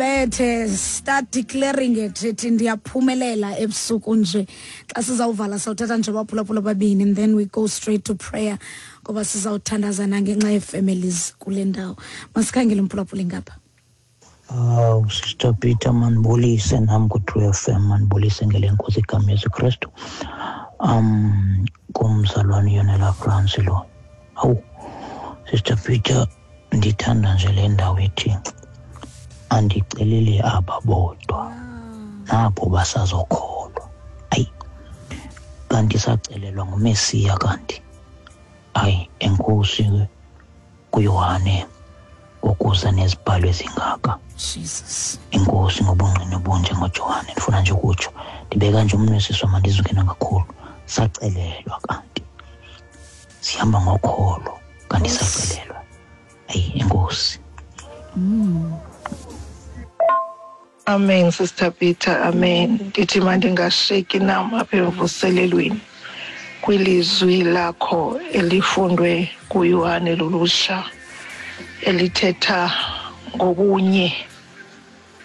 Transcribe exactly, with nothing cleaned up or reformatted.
bethe start declaring it ethi ndiyaphumelela ebusuku nje xa sizawuvala sawuthatha nje abaphulaphula babini and then we go straight to prayer ngoba sizawuthandazana ngenxa ye-families kule ndawo. Masikhangele umphulaphula ngapha. Uh, Sister Peter manibulise nami ku-True F M manibulise ngelenkosi igama Yesu Kristu. Um kumzalwane Yonela France lo. Awu Sister Peter ndithanda nje le ndawo ethi andicelele ababodwa nabo basazokholwa. Ayi kanti sacelelwa nguMesiya kanti ayi enkosi kuYohane ukuza nezibhalo ezingaka. Jesus. Inkosi ngobungqina obunje ngoJohane ndifuna nje ukutsho ndibeka nje umnwesiso mandizungena kakhulu sacelelwa kanti sihamba ngokholo kanti sacelelwa. Ayi inkosi. Mm. Amen Sister Peter, amen. Ndithi mandingasheki nami apha emvuselelweni kwilizwi lakho elifundwe kuYohane lolusha elithetha ngobunye